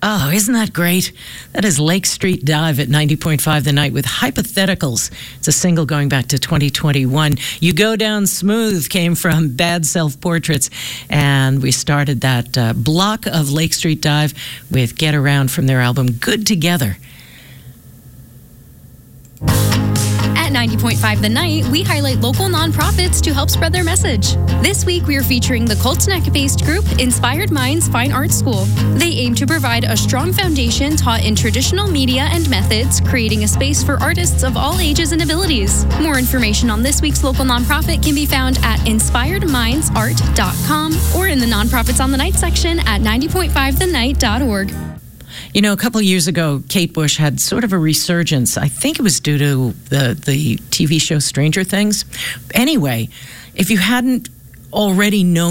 Oh, isn't that great? That is Lake Street Dive at 90.5 The Night with Hypotheticals. It's a single going back to 2021. You Go Down Smooth came from Bad Self-Portraits, and we started that block of Lake Street Dive with Get Around from their album Good Together. At 90.5 The Night, we highlight local nonprofits to help spread their message. This week, we are featuring the Colts-Neck-based group Inspired Minds Fine Art School. They aim to provide a strong foundation taught in traditional media and methods, creating a space for artists of all ages and abilities. More information on this week's local nonprofit can be found at inspiredmindsart.com or in the Nonprofits on the Night section at 90.5thenight.org. You know, a couple of years ago, Kate Bush had sort of a resurgence. I think it was due to the TV show Stranger Things. Anyway, if you hadn't already known